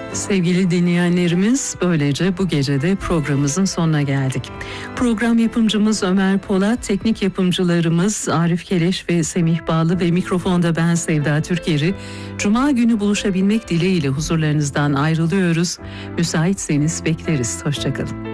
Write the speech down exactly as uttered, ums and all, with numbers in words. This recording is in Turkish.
Sevgili dinleyenlerimiz, böylece bu gece de programımızın sonuna geldik. Program yapımcımız Ömer Polat, teknik yapımcılarımız Arif Keleş ve Semih Bağlı ve mikrofonda ben Sevda Türkeri. Cuma günü buluşabilmek dileğiyle huzurlarınızdan ayrılıyoruz. Müsaitseniz bekleriz. Hoşçakalın.